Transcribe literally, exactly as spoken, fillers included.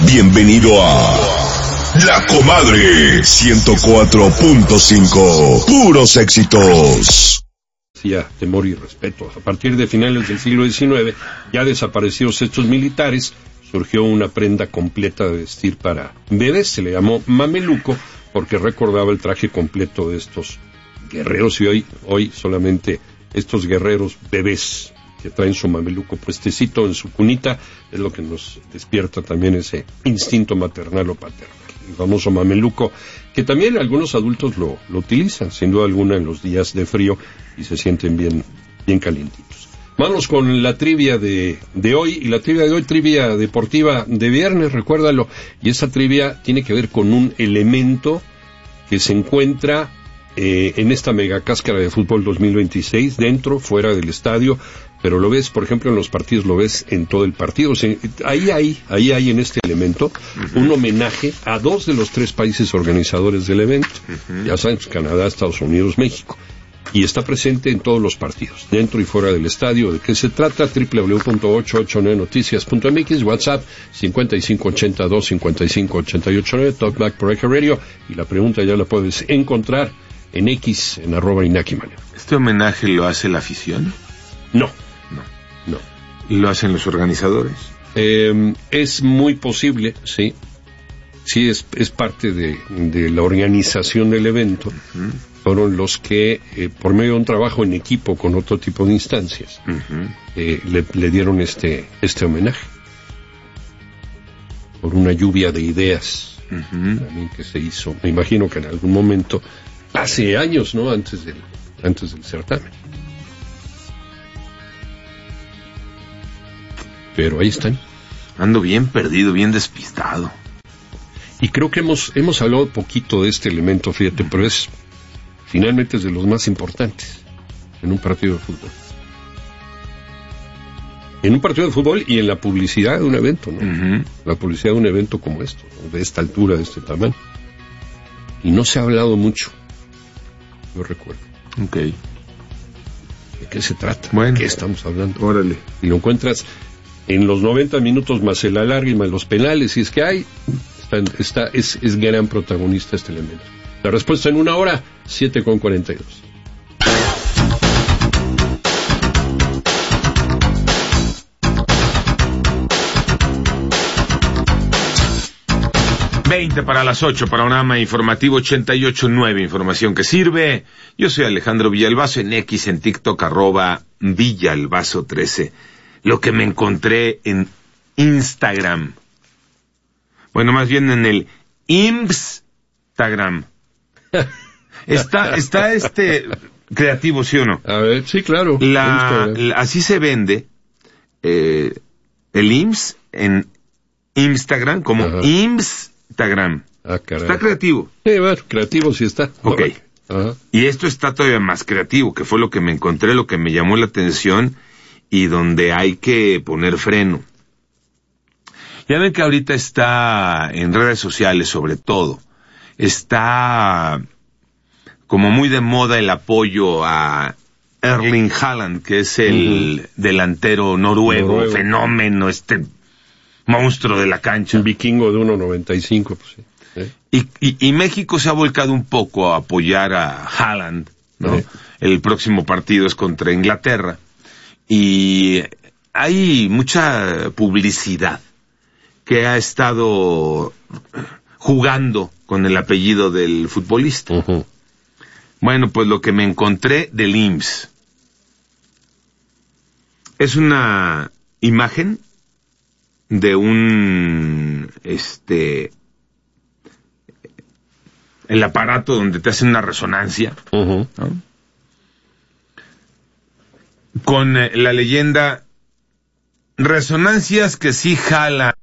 Bienvenido a La Comadre ciento cuatro punto cinco. Puros éxitos. Temor y respeto. A partir de finales del siglo diecinueve, ya desaparecidos estos militares, surgió una prenda completa de vestir para bebés. Se le llamó mameluco porque recordaba el traje completo de estos guerreros, y hoy, hoy solamente estos guerreros bebés que traen su mameluco puestecito en su cunita es lo que nos despierta también ese instinto maternal o paternal. El famoso mameluco, que también algunos adultos lo, lo utilizan, sin duda alguna, en los días de frío y se sienten bien, bien calientitos. Vamos con la trivia de, de hoy, y la trivia de hoy, trivia deportiva de viernes, recuérdalo, y esa trivia tiene que ver con un elemento que se encuentra eh, en esta mega cáscara de fútbol dos mil veintiséis, dentro, fuera del estadio, pero lo ves, por ejemplo, en los partidos, lo ves en todo el partido. O sea, ahí hay, ahí hay en este elemento uh-huh. un homenaje a dos de los tres países organizadores del evento, uh-huh. ya saben, Canadá, Estados Unidos, México, y está presente en todos los partidos, dentro y fuera del estadio. ¿De qué se trata? doble u doble u doble u punto ocho ocho nueve noticias punto m x, WhatsApp cincuenta y cinco ochenta y dos cincuenta y cinco ochenta y ocho nueve, Talkback por Eje Radio, y la pregunta ya la puedes encontrar en X, en arroba Inaki Manero. ¿Este homenaje lo hace la afición? No. No. No. ¿Y lo hacen los organizadores? Eh, es muy posible, sí. Sí, es, es parte de, de la organización del evento. Uh-huh. Fueron los que, eh, por medio de un trabajo en equipo con otro tipo de instancias, uh-huh. eh, le, le dieron este, este homenaje. Por una lluvia de ideas uh-huh. también que se hizo. Me imagino que en algún momento, hace años, ¿no? Antes del, antes del certamen. Pero ahí están. Ando bien perdido, bien despistado. Y creo que hemos hemos hablado poquito de este elemento, fíjate, pero es finalmente es de los más importantes en un partido de fútbol. En un partido de fútbol y en la publicidad de un evento, ¿no? Uh-huh. La publicidad de un evento como esto, ¿no? De esta altura, de este tamaño. Y no se ha hablado mucho, yo recuerdo. Ok. ¿De qué se trata? Bueno. ¿De qué estamos hablando? Órale. Y lo encuentras en los noventa minutos más el alargue y más los penales, si es que hay, está, está, es, es gran protagonista este elemento. La respuesta en una hora, siete con cuarenta y dos. veinte para las ocho, panorama informativo ochenta y ocho punto nueve, información que sirve. Yo soy Alejandro Villalbazo, en X, en TikTok, arroba Villalbazo trece. Lo que me encontré en Instagram. Bueno, más bien en el Instagram. Está, está este creativo, ¿sí o no? A ver, sí, claro. La, la, así se vende eh, el I M S S en Instagram como Ajá. Instagram. Ah, caray. Está creativo. Sí, bueno, creativo sí está. Ok. Ajá. Y esto está todavía más creativo, que fue lo que me encontré, lo que me llamó la atención y donde hay que poner freno. Ya ven que ahorita está en redes sociales, sobre todo, está como muy de moda el apoyo a Erling Haaland, que es el uh-huh. delantero noruego, noruego, fenómeno, este monstruo de la cancha. Un vikingo de uno noventa y cinco, pues sí. ¿Eh? Y, y, y México se ha volcado un poco a apoyar a Haaland, ¿no? ¿Eh? El próximo partido es contra Inglaterra. Y hay mucha publicidad que ha estado jugando con el apellido del futbolista. Uh-huh. Bueno, pues lo que me encontré del I M S S es una imagen de un, este, el aparato donde te hacen una resonancia, uh-huh. ¿no? Con eh, la leyenda, resonancias que sí jalan